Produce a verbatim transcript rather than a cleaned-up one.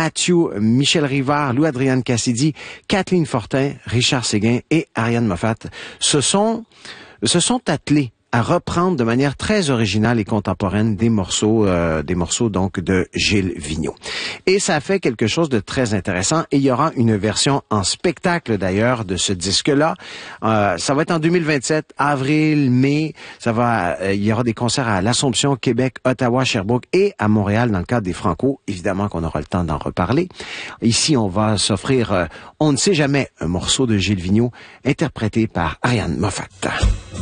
Mathieu, Michel Rivard, Louis-Adrienne Cassidy, Kathleen Fortin, Richard Séguin et Ariane Moffat se sont, se sont attelés à reprendre de manière très originale et contemporaine des morceaux, euh, des morceaux donc de Gilles Vigneault. Et ça fait quelque chose de très intéressant. Et il y aura une version en spectacle d'ailleurs de ce disque-là. Euh, ça va être en deux mille vingt-sept, avril, mai. Ça va, euh, il y aura des concerts à l'Assomption, Québec, Ottawa, Sherbrooke et à Montréal dans le cadre des Franco. Évidemment qu'on aura le temps d'en reparler. Ici, on va s'offrir, euh, on ne sait jamais, un morceau de Gilles Vigneault interprété par Ariane Moffat.